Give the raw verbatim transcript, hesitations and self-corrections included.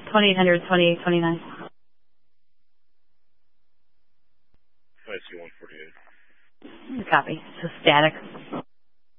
twenty-eight hundred, twenty-eight twenty-nine. I see one forty-eight. Copy. So static.